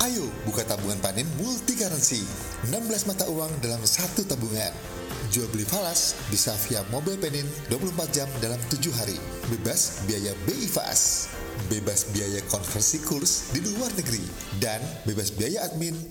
Ayo buka tabungan panin multi currency, 16 mata uang dalam satu tabungan. Jual beli falas bisa via mobile panin 24 jam dalam 7 hari. Bebas biaya BI Fast. Bebas biaya konversi kurs di luar negeri. Dan bebas biaya admin